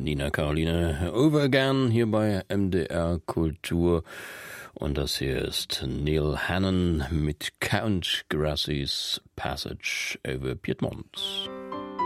Nina Caroline Overgan hier bei MDR Kultur. Und das hier ist Neil Hannon mit Count Grassie's Passage over Piedmont.